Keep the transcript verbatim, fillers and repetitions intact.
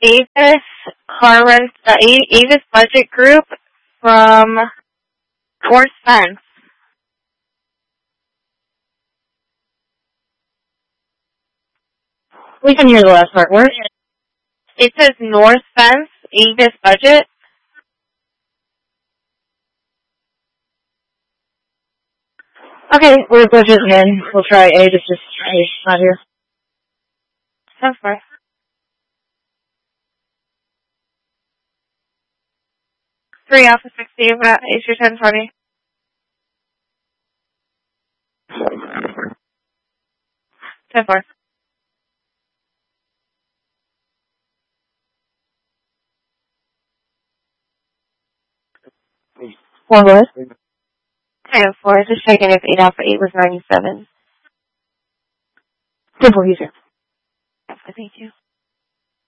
Avis car rent, uh, Avis budget group from North Fence. We can hear the last part. Where? It says North Fence, Avis budget. Okay, we're budget in. We'll try A. It's just A's not here. Sounds fine. Three Alpha sixty, uh, H two ten twenty. Ten four. One what? Ten four. Just checking if eight Alpha eight was ninety seven. Simple user. Thank you.